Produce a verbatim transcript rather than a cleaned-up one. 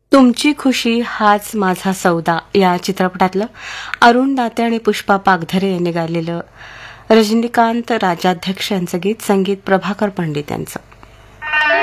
तुमची खुशी हाच माझा सौदा या चित्रपटातलं अरुण दाते आणि पुष्पा पागधरे यांनी गायलेलं रजनीकांत राजाध्यक्ष यांचं गीत, संगीत प्रभाकर पंडित यांचं.